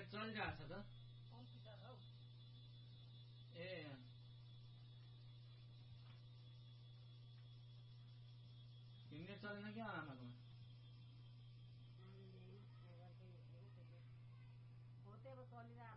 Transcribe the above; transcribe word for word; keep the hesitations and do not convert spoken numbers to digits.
चलिरहेछ त ए हिँड्ने चलेन क्या आमाकोमा चलिरहेको